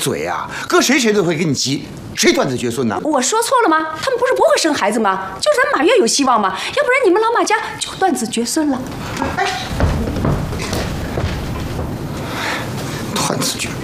嘴啊，搁谁都会跟你急，谁断子绝孙呢？ 我说错了吗？他们不是不会生孩子吗？就咱马月有希望吗？要不然你们老马家就断子绝孙了。 断子绝孙。